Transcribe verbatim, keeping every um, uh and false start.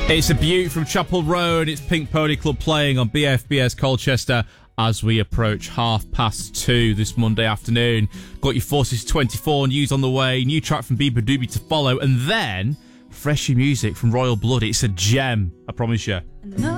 It's a beaut from Chapel Road. It's Pink Pony Club playing on B F B S Colchester as we approach half past two this Monday afternoon. Got your Forces twenty-four news on the way, new track from Bieber Doobie to follow, and then freshy music from Royal Blood. It's a gem, I promise you. No.